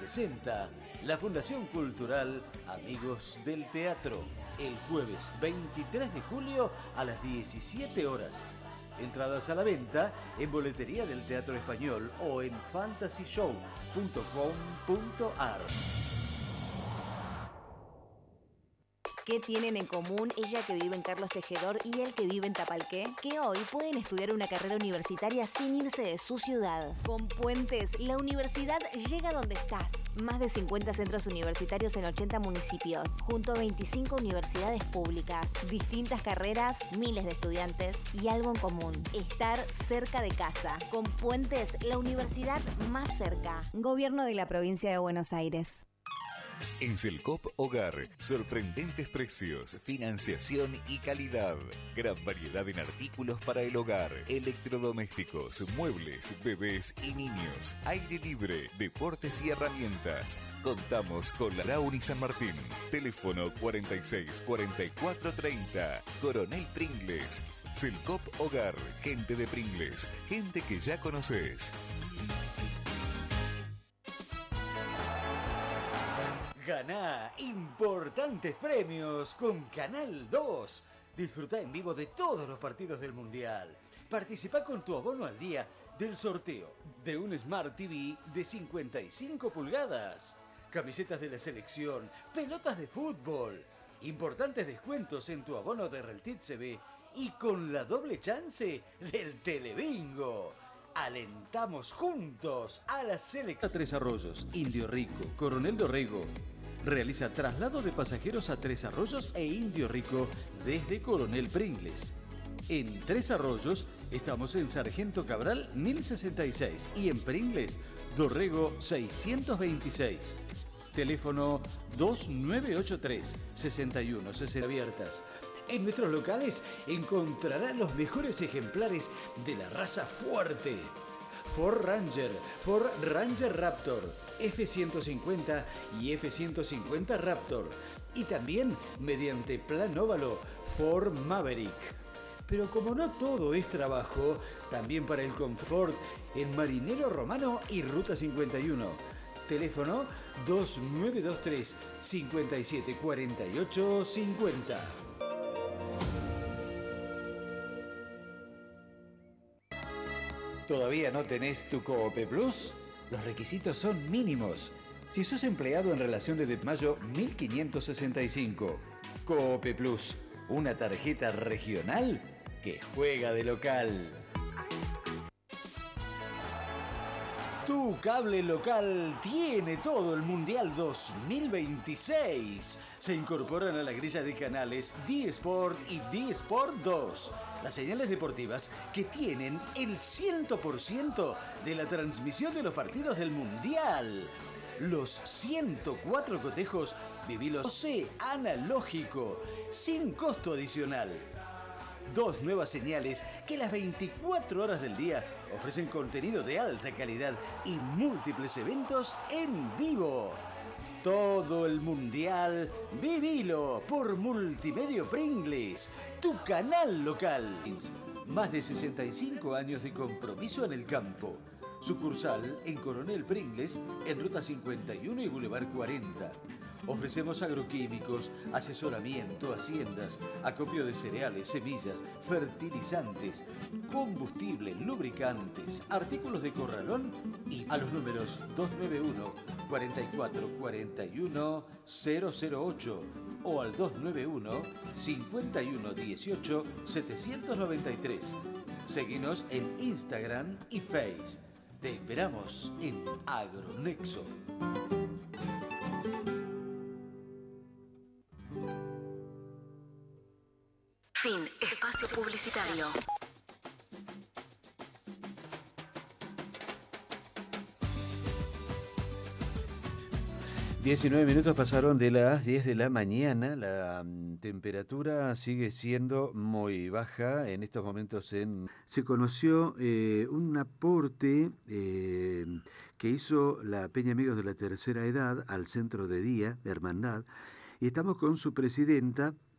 presenta la Fundación Cultural Amigos del Teatro, el jueves 23 de julio a las 17 horas. Entradas a la venta en boletería del Teatro Español o en fantasyshow.com.ar. ¿Qué tienen en común ella que vive en Carlos Tejedor y él que vive en Tapalqué? Que hoy pueden estudiar una carrera universitaria sin irse de su ciudad. Con Puentes, la universidad llega donde estás. Más de 50 centros universitarios en 80 municipios, junto a 25 universidades públicas. Distintas carreras, miles de estudiantes y algo en común: estar cerca de casa. Con Puentes, la universidad más cerca. Gobierno de la Provincia de Buenos Aires. En Selcop Hogar, sorprendentes precios, financiación y calidad. Gran variedad en artículos para el hogar, electrodomésticos, muebles, bebés y niños, aire libre, deportes y herramientas. Contamos con la Launi San Martín. Teléfono 46 44 30. Coronel Pringles. Selcop Hogar, gente de Pringles, gente que ya conoces. Ganá importantes premios con Canal 2. Disfruta en vivo de todos los partidos del Mundial. Participa con tu abono al día del sorteo de un Smart TV de 55 pulgadas. Camisetas de la selección, pelotas de fútbol. Importantes descuentos en tu abono de Reltit CB y con la doble chance del Telebingo. Alentamos juntos a la selección. Tres Arroyos, Indio Rico, Coronel Dorrego. Realiza traslado de pasajeros a Tres Arroyos e Indio Rico desde Coronel Pringles. En Tres Arroyos estamos en Sargento Cabral 1066 y en Pringles Dorrego 626. Teléfono 2983 6160 abiertas. En nuestros locales encontrará los mejores ejemplares de la raza fuerte. Ford Ranger Raptor, F-150 y F-150 Raptor. Y también, mediante plan óvalo, Ford Maverick. Pero como no todo es trabajo, también para el confort en Marinero Romano y Ruta 51. Teléfono 2923 5748 50. ¿Todavía no tenés tu Coop Plus? Los requisitos son mínimos. Si sos empleado en relación de mayo 1565. Coop Plus, una tarjeta regional que juega de local. Tu cable local tiene todo el Mundial 2026. Se incorporan a la grilla de canales D-Sport y D-Sport 2. Las señales deportivas que tienen el 100% de la transmisión de los partidos del Mundial. Los 104 cotejos, vivilos analógico, sin costo adicional. Dos nuevas señales que las 24 horas del día ofrecen contenido de alta calidad y múltiples eventos en vivo. Todo el Mundial, vivilo por Multimedio Pringles, tu canal local. Más de 65 años de compromiso en el campo. Sucursal en Coronel Pringles, en Ruta 51 y Boulevard 40. Ofrecemos agroquímicos, asesoramiento, haciendas, acopio de cereales, semillas, fertilizantes, combustible, lubricantes, artículos de corralón y a los números 291 44 41 008 o al 291 51 18 793. Seguinos en Instagram y Face. Te esperamos en Agronexo. Fin. Espacio publicitario. $19 pasaron de las 10 de la mañana. La temperatura sigue siendo muy baja. En estos momentos se conoció un aporte que hizo la Peña Amigos de la Tercera Edad al Centro de Día, Hermandad. Y estamos con su presidenta,